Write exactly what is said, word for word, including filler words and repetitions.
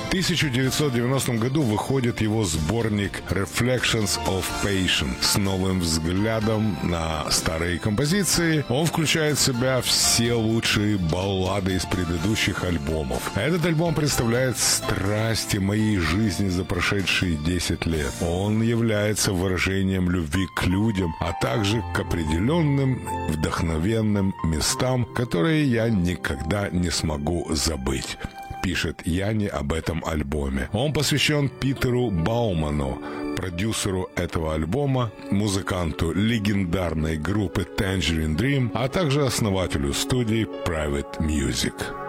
В тысяча девятьсот девяностом году выходит его сборник «Reflections of Passion» с новым взглядом на старые композиции. Он включает в себя все лучшие баллады из предыдущих альбомов. Этот альбом представляет страсти моей жизни за прошедшие десять лет. Он является выражением любви к людям, а также к определенным вдохновенным местам, которые я никогда не смогу забыть. Пишет Янни об этом альбоме. Он посвящен Питеру Бауману, продюсеру этого альбома, музыканту легендарной группы Tangerine Dream, а также основателю студии Private Music.